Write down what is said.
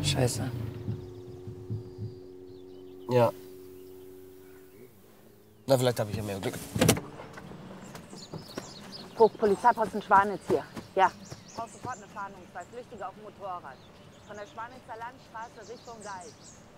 Scheiße. Ja. Na, vielleicht habe ich ja mehr Glück. Vogt, Polizeiposten Schwanitz hier. Ja. Ich brauche sofort eine Fahndung. 2 Flüchtige auf dem Motorrad. Von der Schwanitzer Landstraße Richtung Deich.